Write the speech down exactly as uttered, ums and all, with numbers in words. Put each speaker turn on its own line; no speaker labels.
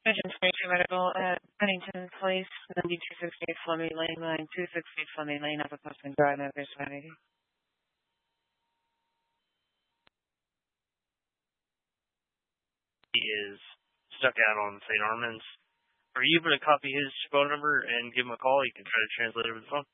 Agent twenty-two Medical at Pennington Place, ninety-two sixty-eight Fleming Lane, line two sixty Fleming Lane, Upper Postman Drive, Memphis, Tennessee.
He is stuck out on Saint Armand's. Are you able to copy his phone number and give him a call? You can try to translate over the phone.